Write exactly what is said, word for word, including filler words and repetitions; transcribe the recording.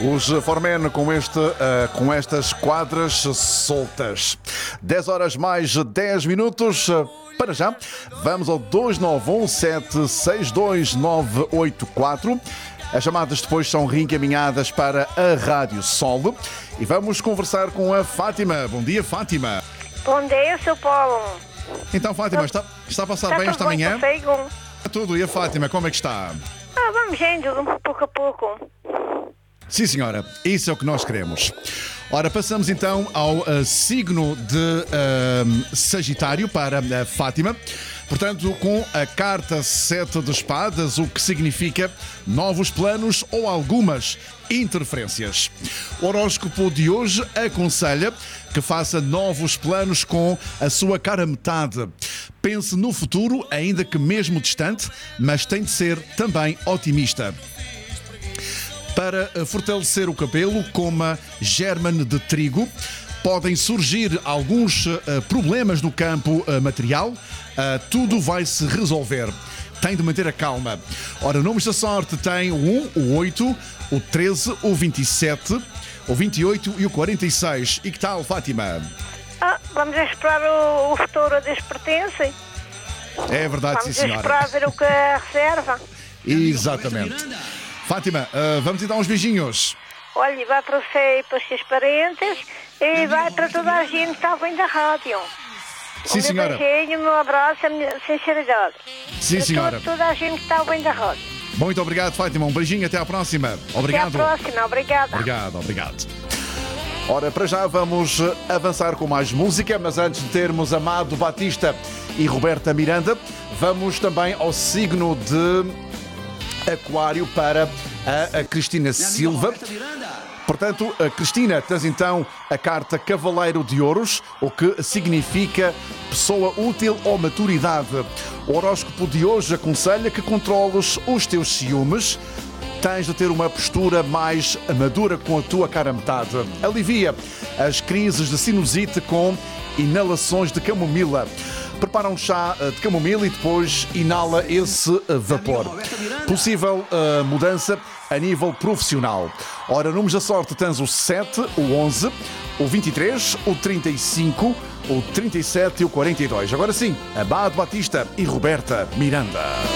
Os Formen com, este, uh, com estas quadras soltas. dez horas mais dez minutos. Para já, vamos ao dois nove um sete seis dois nove oito quatro. As chamadas depois são reencaminhadas para a Rádio Sol. E vamos conversar com a Fátima. Bom dia, Fátima. Bom dia, seu Paulo. Então, Fátima, está, está a passar Está bem esta manhã? Consigo? Tudo. E a Fátima, como é que está? Ah, vamos indo, pouco a pouco. Sim, senhora. Isso é o que nós queremos. Ora, passamos então ao uh, signo de uh, Sagitário para a Fátima. Portanto, com a carta sete de espadas, o que significa novos planos ou algumas interferências. O horóscopo de hoje aconselha que faça novos planos com a sua cara metade. Pense no futuro, ainda que mesmo distante, mas tem de ser também otimista. Para fortalecer o cabelo, coma germe de trigo. Podem surgir alguns uh, problemas no campo uh, material. Uh, tudo vai se resolver. Tem de manter a calma. Ora, nomes da sorte tem o um, o oito, o treze, o vinte e sete, o vinte e oito e o quarenta e seis. E que tal, Fátima? Ah, vamos esperar o, o futuro lhes pertence. É verdade, vamos sim, senhora. Vamos esperar ver o que a reserva. Exatamente. Fátima, uh, vamos então aos beijinhos. Olha, vai para você e para os seus parentes e vai para toda a gente que está ouvindo a rádio. Sim, o meu senhora. beijinho, o meu abraço, a minha sinceridade. Sim, para senhora. Toda, toda a gente que está ouvindo a rádio. Muito obrigado, Fátima. Um beijinho, até à próxima. Obrigado. Até à próxima, obrigada. Obrigado, obrigado. Ora, para já vamos avançar com mais música, mas antes de termos Amado Batista e Roberta Miranda, vamos também ao signo de Aquário para a, a Cristina Silva. Portanto, a Cristina, tens então a carta Cavaleiro de Ouros, o que significa pessoa útil ou maturidade. O horóscopo de hoje aconselha que controles os teus ciúmes. Tens de ter uma postura mais madura com a tua cara metade. Alivia as crises de sinusite com inalações de camomila. Prepara um chá de camomila e depois inala esse vapor. Possível uh, mudança a nível profissional. Ora, números da sorte tens o sete, o onze, o vinte e três, o trinta e cinco, o trinta e sete e o quarenta e dois. Agora sim, Amado Batista e Roberta Miranda.